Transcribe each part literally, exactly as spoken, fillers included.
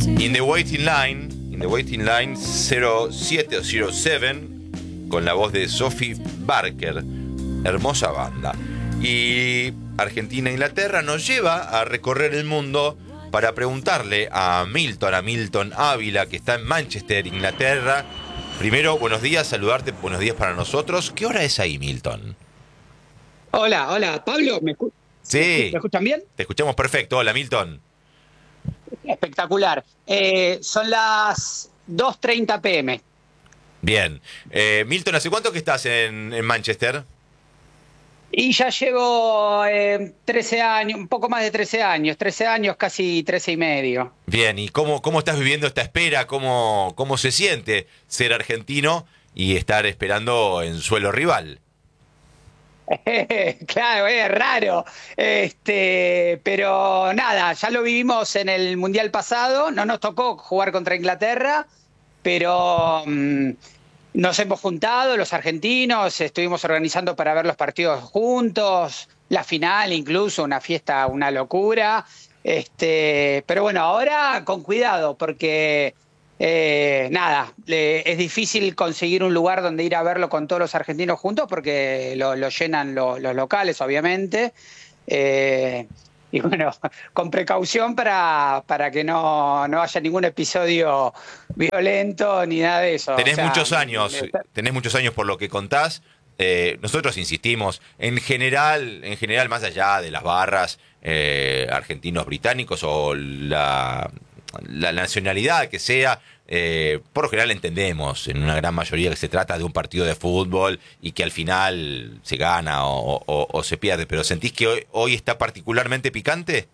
In the Waiting Line, In the Waiting Line cero siete o cero siete, con la voz de Sophie Barker. Hermosa banda. Y Argentina-Inglaterra nos lleva a recorrer el mundo para preguntarle a Milton, a Milton Ávila, que está en Manchester, Inglaterra. Primero, buenos días, saludarte, buenos días para nosotros. ¿Qué hora es ahí, Milton? Hola, hola, Pablo, ¿me, escu Sí. ¿me escuchan bien? Te escuchamos perfecto. Hola, Milton. Espectacular. Eh, son las dos treinta pm. Bien. Eh, Milton, ¿hace cuánto que estás en, en Manchester? Y ya llevo eh, trece años, un poco más de trece años, trece años, casi trece y medio. Bien, ¿y cómo, cómo estás viviendo esta espera? ¿Cómo, cómo se siente ser argentino y estar esperando en suelo rival? Claro, es raro. Este, pero nada, ya lo vivimos en el Mundial pasado, no nos tocó jugar contra Inglaterra, pero mm, nos hemos juntado los argentinos, estuvimos organizando para ver los partidos juntos, la final incluso, una fiesta, una locura. Este, pero bueno, ahora con cuidado, porque eh, nada, eh, es difícil conseguir un lugar donde ir a verlo con todos los argentinos juntos, porque lo, lo llenan lo, los locales, obviamente. Eh, y bueno, con precaución para, para que no, no haya ningún episodio violento ni nada de eso. Tenés O sea, muchos años, tenés muchos años por lo que contás. Eh, nosotros insistimos, en general, en general, más allá de las barras, eh, argentinos, británicos o la, la nacionalidad que sea, eh, por lo general entendemos en una gran mayoría que se trata de un partido de fútbol y que al final se gana o, o, o se pierde. ¿Pero sentís que hoy, hoy está particularmente picante?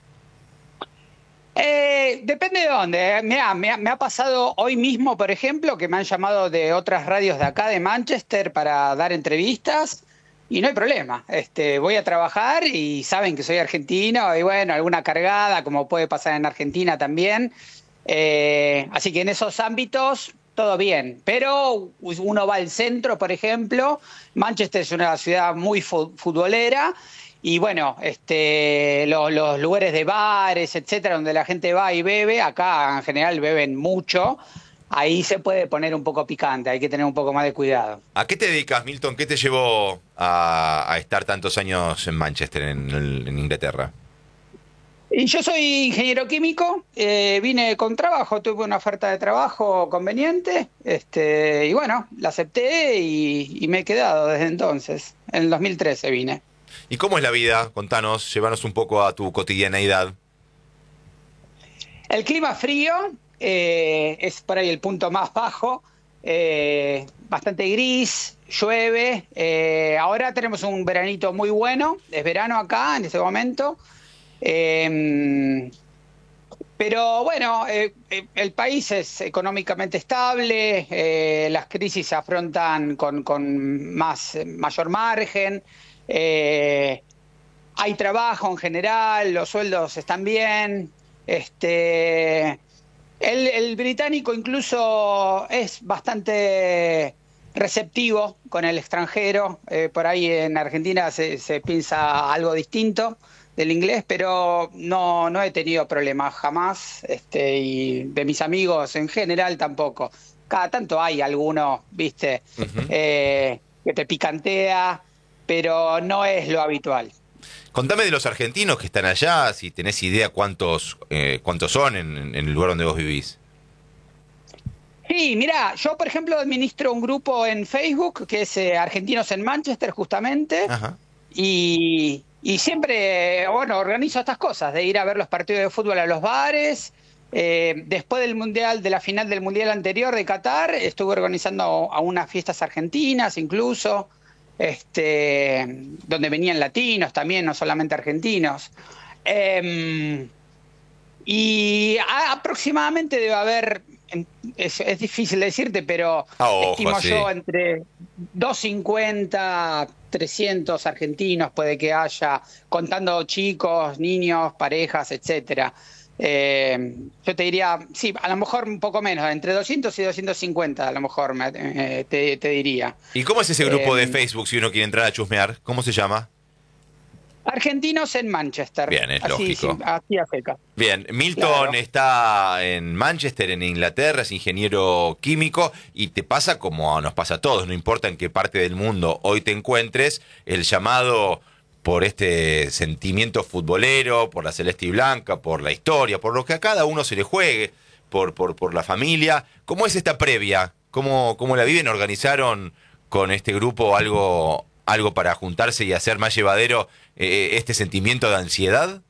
Eh, depende de dónde. eh. Mirá, me, ha, me ha pasado hoy mismo, por ejemplo, que me han llamado de otras radios de acá, de Manchester, para dar entrevistas, y no hay problema. Este, voy a trabajar y saben que soy argentino, y bueno, alguna cargada, como puede pasar en Argentina también. Eh, así que en esos ámbitos, todo bien. Pero uno va al centro, por ejemplo. Manchester es una ciudad muy futbolera. Y bueno, este, los, los lugares de bares, etcétera, donde la gente va y bebe, acá en general beben mucho, ahí se puede poner un poco picante, hay que tener un poco más de cuidado. ¿A qué te dedicas, Milton? ¿Qué te llevó a, a estar tantos años en Manchester, en, en Inglaterra? Y yo soy ingeniero químico, eh, vine con trabajo, tuve una oferta de trabajo conveniente, este, y bueno, la acepté y, y me he quedado desde entonces. En el dos mil trece vine. ¿Y cómo es la vida? Contanos, llévanos un poco a tu cotidianeidad. El clima frío, eh, es por ahí el punto más bajo, eh, bastante gris, llueve. Eh, ahora tenemos un veranito muy bueno, es verano acá en este momento. Eh, pero bueno, eh, eh, el país es económicamente estable, eh, las crisis se afrontan con, con más, mayor margen. Eh, hay trabajo en general, los sueldos están bien. Este, el, el británico incluso es bastante receptivo con el extranjero. Eh, por ahí en Argentina se, se piensa algo distinto del inglés, pero no, no he tenido problemas jamás. Este, y de mis amigos en general tampoco. Cada tanto hay alguno, viste, Uh-huh. eh, que te picantea, pero no es lo habitual. Contame de los argentinos que están allá, si tenés idea cuántos, eh, cuántos son en, en el lugar donde vos vivís. Sí, mirá, yo por ejemplo administro un grupo en Facebook que es eh, Argentinos en Manchester justamente. Ajá. y, y siempre, bueno, organizo estas cosas, de ir a ver los partidos de fútbol a los bares. Eh, después del Mundial, de la final del Mundial anterior de Qatar, estuve organizando a unas fiestas argentinas incluso, este, donde venían latinos también, no solamente argentinos. Eh, y a, aproximadamente debe haber, es, es difícil decirte, pero Ah, ojo, estimo sí. yo entre doscientos cincuenta, trescientos argentinos puede que haya, contando chicos, niños, parejas, etcétera. Eh, yo te diría, sí, a lo mejor un poco menos, entre doscientos y doscientos cincuenta a lo mejor me, eh, te, te diría. ¿Y cómo es ese grupo Eh, de Facebook si uno quiere entrar a chusmear? ¿Cómo se llama? Argentinos en Manchester. Bien, es así, lógico. Sí, así a seca. Bien, Milton Claro. está en Manchester, en Inglaterra, es ingeniero químico y te pasa como nos pasa a todos, no importa en qué parte del mundo hoy te encuentres, el llamado por este sentimiento futbolero, por la celeste y blanca, por la historia, por lo que a cada uno se le juegue, por, por, por la familia. ¿Cómo es esta previa? ¿Cómo, cómo la viven? ¿Organizaron con este grupo algo, algo para juntarse y hacer más llevadero eh, este sentimiento de ansiedad?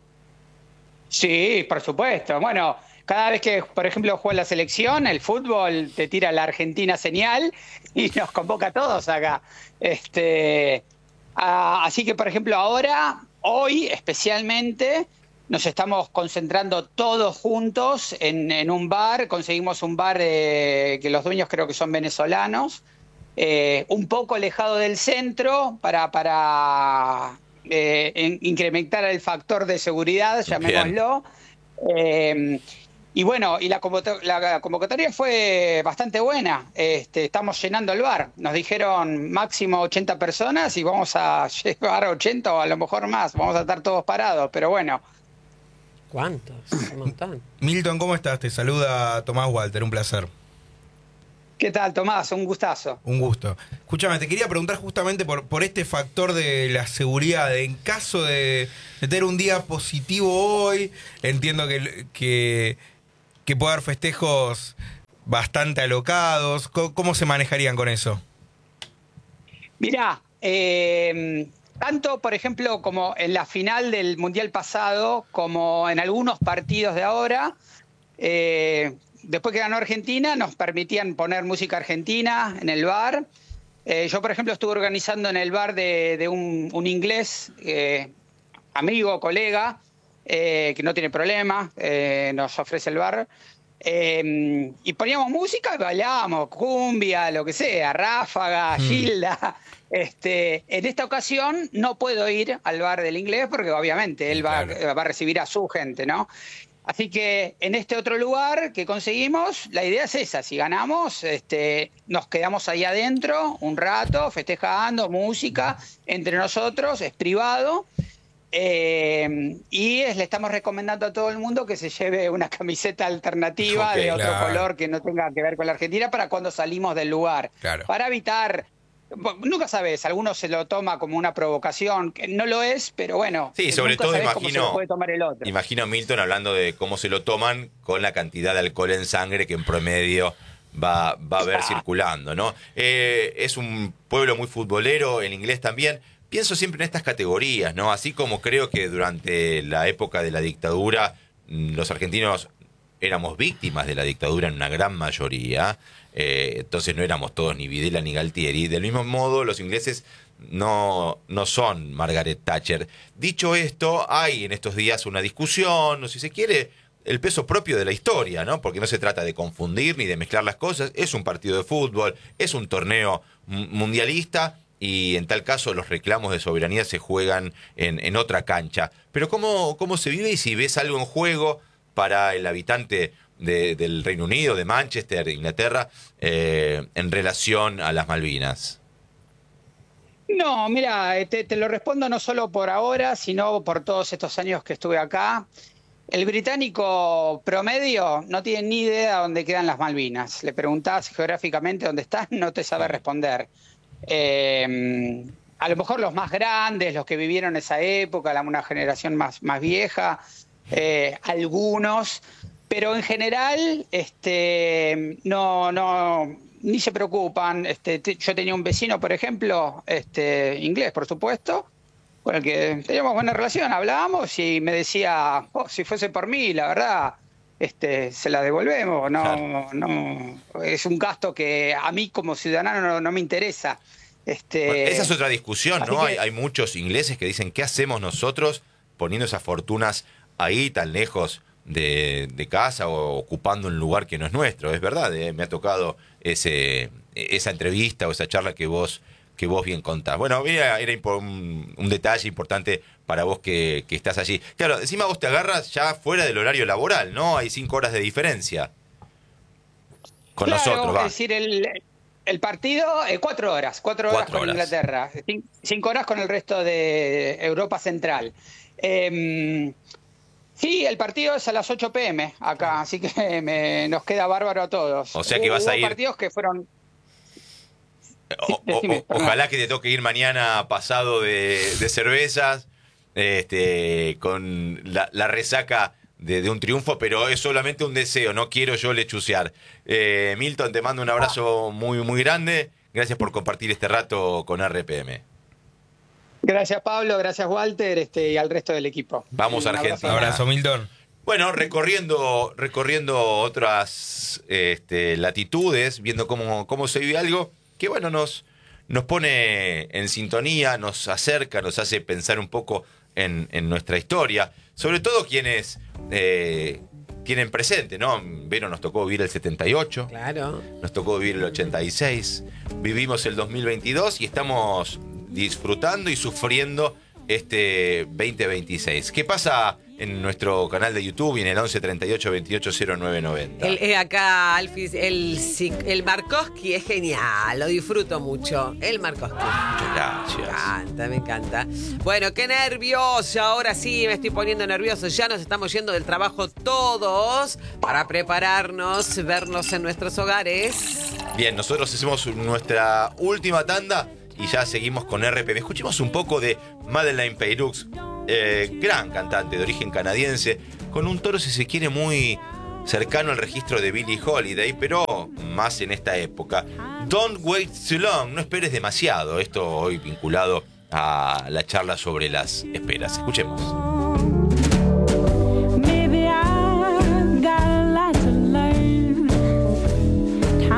Sí, por supuesto. Bueno, cada vez que, por ejemplo, juega la selección, el fútbol te tira la Argentina señal y nos convoca a todos acá. Este, ah, así que, por ejemplo, ahora, hoy especialmente, nos estamos concentrando todos juntos en, en un bar. Conseguimos un bar eh, que los dueños creo que son venezolanos, eh, un poco alejado del centro para, para eh, in- incrementar el factor de seguridad, llamémoslo. Eh, y bueno, y la, convoca- la convocatoria fue bastante buena. Este, estamos llenando el bar. Nos dijeron máximo ochenta personas y vamos a llevar ochenta o a lo mejor más. Vamos a estar todos parados, pero bueno. ¿Cuántos? Un montón. Milton, ¿cómo estás? Te saluda Tomás Walter, un placer. ¿Qué tal, Tomás? Un gustazo. Un gusto. Escúchame, te quería preguntar justamente por, por este factor de la seguridad. En caso de, de tener un día positivo hoy, entiendo que, que, que puede haber festejos bastante alocados. ¿Cómo, cómo se manejarían con eso? Mirá, eh, tanto, por ejemplo, como en la final del Mundial pasado, como en algunos partidos de ahora, eh, después que ganó Argentina, nos permitían poner música argentina en el bar. Eh, yo, por ejemplo, estuve organizando en el bar de, de un, un inglés, eh, amigo, colega, eh, que no tiene problema, eh, nos ofrece el bar. Eh, y poníamos música y bailábamos, cumbia, lo que sea, ráfaga, Mm. gilda. Este, en esta ocasión no puedo ir al bar del inglés porque obviamente él va, Claro. va a recibir a su gente, ¿no? Así que en este otro lugar que conseguimos, la idea es esa, si ganamos, este, nos quedamos ahí adentro un rato, festejando, música, entre nosotros, es privado. Eh, y es- le estamos recomendando a todo el mundo que se lleve una camiseta alternativa Ok, de otro claro. color que no tenga que ver con la Argentina para cuando salimos del lugar. Claro. Para evitar, bo- nunca sabes, algunos se lo toma como una provocación, que no lo es, pero bueno, Sí, sobre nunca todo sabés cómo se imagino, lo puede tomar el otro. imagino a Milton hablando de cómo se lo toman con la cantidad de alcohol en sangre que en promedio va, va a haber circulando, ¿no? Eh, es un pueblo muy futbolero, el inglés también. Pienso siempre en estas categorías, ¿no? Así como creo que durante la época de la dictadura mm, los argentinos éramos víctimas de la dictadura en una gran mayoría, eh, entonces no éramos todos ni Videla ni Galtieri. Del mismo modo, los ingleses no, no son Margaret Thatcher. Dicho esto, hay en estos días una discusión, o si se quiere, el peso propio de la historia, ¿no? Porque no se trata de confundir ni de mezclar las cosas. Es un partido de fútbol, es un torneo mu- mundialista y en tal caso los reclamos de soberanía se juegan en, en otra cancha. Pero ¿cómo, cómo se vive y si ves algo en juego para el habitante de- del Reino Unido, de Manchester, de Inglaterra, eh, en relación a las Malvinas? No, mira, eh, te, te lo respondo no solo por ahora, sino por todos estos años que estuve acá. El británico promedio no tiene ni idea dónde quedan las Malvinas. Le preguntás geográficamente dónde están, no te sabe responder. Eh, a lo mejor los más grandes, los que vivieron esa época, la- una generación más, más vieja, eh, algunos, pero en general este, no, no, ni se preocupan. Este, te- yo tenía un vecino, por ejemplo, este, inglés, por supuesto, con el que teníamos buena relación, hablábamos y me decía, "Oh, si fuese por mí, la verdad, este, se la devolvemos, no, Claro. no, es un gasto que a mí como ciudadano no, no me interesa. Este, Bueno, esa es otra discusión, así ¿no? que- Hay, hay muchos ingleses que dicen, ¿qué hacemos nosotros poniendo esas fortunas ahí tan lejos de, de casa o ocupando un lugar que no es nuestro? Es verdad, ¿eh? Me ha tocado ese, esa entrevista o esa charla que vos, que vos bien contás. Bueno, era, era impo- un, un detalle importante para vos que, que estás allí. Claro, encima vos te agarras ya fuera del horario laboral, ¿no? Hay cinco horas de diferencia con Claro, nosotros, va. es decir, el, El partido, eh, cuatro horas, cuatro horas Cuatro con horas. Inglaterra, cin- cinco horas con el resto de Europa Central. Eh, sí, el partido es a las ocho pm acá, así que me- nos queda bárbaro a todos. O sea que Hubo- vas a hubo ir- partidos que fueron... O- o- decime, o- ojalá que te toque ir mañana pasado de, de cervezas, este, con la, la resaca de, de un triunfo, pero es solamente un deseo, no quiero yo lechucear. Eh, Milton, te mando un abrazo muy, muy grande. Gracias por compartir este rato con R P M. Gracias Pablo, gracias Walter este, y al resto del equipo. Vamos, Un abrazo. Argentina. Abrazo, Milton. Bueno, recorriendo, recorriendo otras este, latitudes, viendo cómo, cómo se vive algo, que bueno, nos, nos pone en sintonía, nos acerca, nos hace pensar un poco en, en nuestra historia, sobre todo quienes eh, tienen presente, ¿no? Vero, nos tocó vivir el setenta y ocho, Claro. nos tocó vivir el ochenta y seis, vivimos el dos mil veintidós y estamos disfrutando y sufriendo este veinte veintiséis. ¿Qué pasa en nuestro canal de YouTube y en el once treinta y ocho veintiocho cero nueve noventa? El, eh, acá, Alfis, el, Sic- el Markowski es genial, lo disfruto mucho. El Markowski. Muchas gracias. Me encanta, me encanta. Bueno, qué nervios. Ahora sí me estoy poniendo nervioso. Ya nos estamos yendo del trabajo todos para prepararnos, vernos en nuestros hogares. Bien, nosotros hacemos nuestra última tanda y ya seguimos con R P M. Escuchemos un poco de Madeleine Peyrux, eh, gran cantante de origen canadiense, con un toro, si se quiere, muy cercano al registro de Billie Holiday, pero más en esta época. Don't wait too long, no esperes demasiado. Esto hoy vinculado a la charla sobre las esperas. Escuchemos.